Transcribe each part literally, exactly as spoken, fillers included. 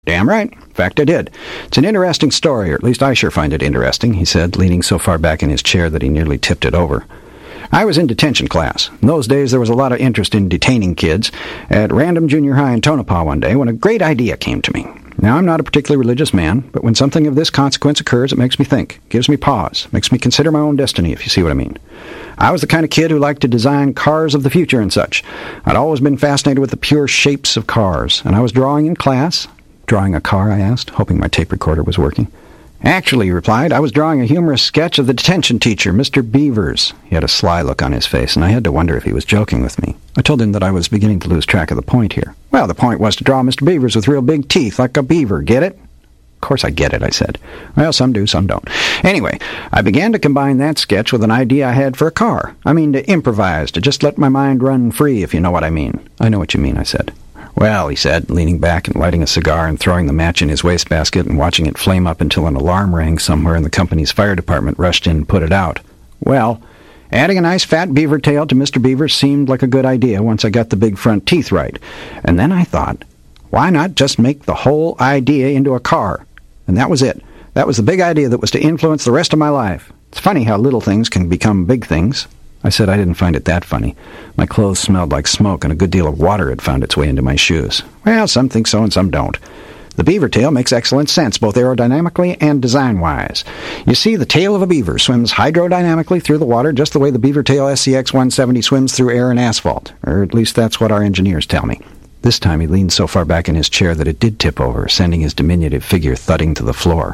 Damn right. In fact, I did. It's an interesting story, or at least I sure find it interesting, he said, leaning so far back in his chair that he nearly tipped it over. I was in detention class. In those days, there was a lot of interest in detaining kids at Random Junior High in Tonopah one day when a great idea came to me. Now, I'm not a particularly religious man, but when something of this consequence occurs, it makes me think, gives me pause, makes me consider my own destiny, if you see what I mean. I was the kind of kid who liked to design cars of the future and such. I'd always been fascinated with the pure shapes of cars, and I was drawing in class. Drawing a car, I asked, hoping my tape recorder was working. Actually, he replied, I was drawing a humorous sketch of the detention teacher, Mister Beavers. He had a sly look on his face, and I had to wonder if he was joking with me. I told him that I was beginning to lose track of the point here. Well, the point was to draw Mister Beavers with real big teeth, like a beaver, get it? Of course I get it, I said. Well, some do, some don't. Anyway, I began to combine that sketch with an idea I had for a car. I mean, to improvise, to just let my mind run free, if you know what I mean. I know what you mean, I said. Well, he said, leaning back and lighting a cigar and throwing the match in his wastebasket and watching it flame up until an alarm rang somewhere and the company's fire department rushed in and put it out. Well, adding a nice fat beaver tail to Mister Beaver seemed like a good idea once I got the big front teeth right. And then I thought, why not just make the whole idea into a car? And that was it. That was the big idea that was to influence the rest of my life. It's funny how little things can become big things. I said I didn't find it that funny. My clothes smelled like smoke, and a good deal of water had found its way into my shoes. Well, some think so and some don't. The beaver tail makes excellent sense, both aerodynamically and design-wise. You see, the tail of a beaver swims hydrodynamically through the water just the way the beaver tail S C X one seventy swims through air and asphalt. Or at least that's what our engineers tell me. This time he leaned so far back in his chair that it did tip over, sending his diminutive figure thudding to the floor.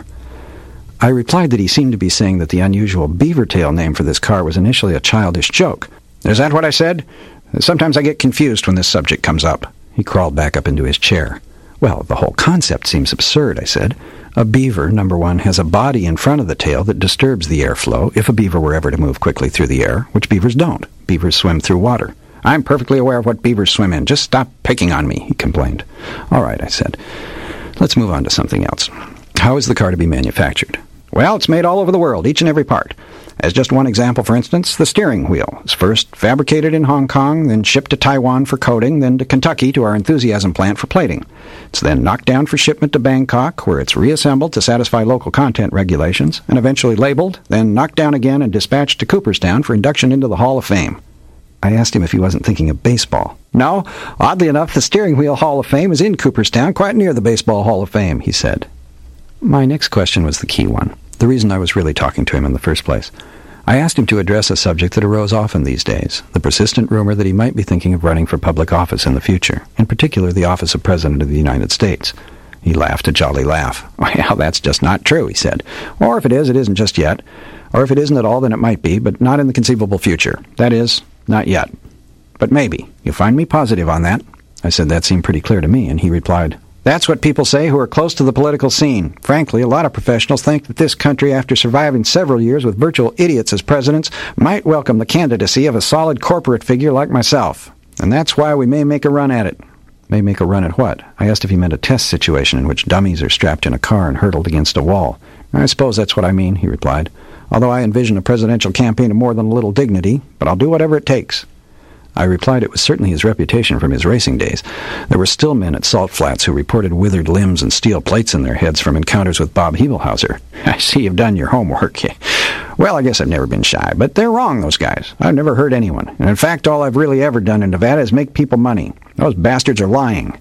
I replied that he seemed to be saying that the unusual beaver tail name for this car was initially a childish joke. Is that what I said? Sometimes I get confused when this subject comes up. He crawled back up into his chair. Well, the whole concept seems absurd, I said. A beaver, number one, has a body in front of the tail that disturbs the airflow if a beaver were ever to move quickly through the air, which beavers don't. Beavers swim through water. I'm perfectly aware of what beavers swim in. Just stop picking on me, he complained. All right, I said. Let's move on to something else. How is the car to be manufactured? Well, it's made all over the world, each and every part. As just one example, for instance, the steering wheel is first fabricated in Hong Kong, then shipped to Taiwan for coating, then to Kentucky to our Enthusiasm plant for plating. It's then knocked down for shipment to Bangkok, where it's reassembled to satisfy local content regulations, and eventually labeled, then knocked down again and dispatched to Cooperstown for induction into the Hall of Fame. I asked him if he wasn't thinking of baseball. No, oddly enough, the steering wheel Hall of Fame is in Cooperstown, quite near the Baseball Hall of Fame, he said. My next question was the key one, the reason I was really talking to him in the first place. I asked him to address a subject that arose often these days, the persistent rumor that he might be thinking of running for public office in the future, in particular the office of President of the United States. He laughed a jolly laugh. Well, that's just not true, he said. Or if it is, it isn't just yet. Or if it isn't at all, then it might be, but not in the conceivable future. That is, not yet. But maybe. You find me positive on that? I said that seemed pretty clear to me, and he replied, That's what people say who are close to the political scene. Frankly, a lot of professionals think that this country, after surviving several years with virtual idiots as presidents, might welcome the candidacy of a solid corporate figure like myself. And that's why we may make a run at it. May make a run at what? I asked if he meant a test situation in which dummies are strapped in a car and hurtled against a wall. I suppose that's what I mean, he replied. Although I envision a presidential campaign of more than a little dignity, but I'll do whatever it takes. I replied it was certainly his reputation from his racing days. There were still men at Salt Flats who reported withered limbs and steel plates in their heads from encounters with Bob Hebelhauser. I see you've done your homework. Well, I guess I've never been shy, but they're wrong, those guys. I've never hurt anyone. And in fact, all I've really ever done in Nevada is make people money. Those bastards are lying.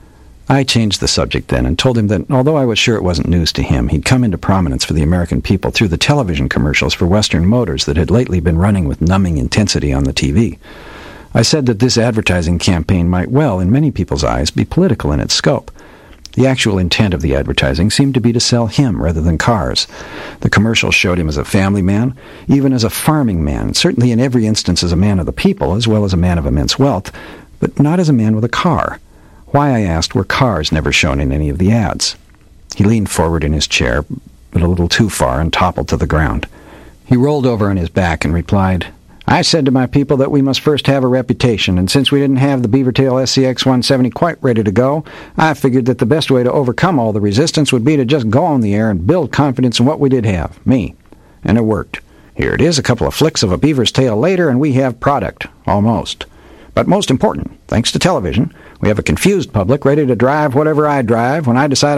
I changed the subject then and told him that, although I was sure it wasn't news to him, he'd come into prominence for the American people through the television commercials for Western Motors that had lately been running with numbing intensity on the T V. I said that this advertising campaign might well, in many people's eyes, be political in its scope. The actual intent of the advertising seemed to be to sell him rather than cars. The commercials showed him as a family man, even as a farming man, certainly in every instance as a man of the people, as well as a man of immense wealth, but not as a man with a car. Why, I asked, were cars never shown in any of the ads? He leaned forward in his chair, but a little too far, and toppled to the ground. He rolled over on his back and replied, I said to my people that we must first have a reputation, and since we didn't have the Beavertail S C X one seventy quite ready to go, I figured that the best way to overcome all the resistance would be to just go on the air and build confidence in what we did have, me. And it worked. Here it is, a couple of flicks of a beaver's tail later, and we have product, almost. But most important, thanks to television, We have a confused public ready to drive whatever I drive when I decide